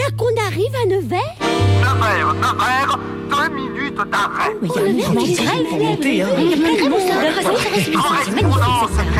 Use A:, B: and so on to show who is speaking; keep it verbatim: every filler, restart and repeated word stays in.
A: Voilà qu'on arrive à Nevers.
B: Nevers, Nevers, deux minutes d'arrêt.
A: Mais il y a un mouvement de grève.
C: Il y a plein de monde.
B: Correspondance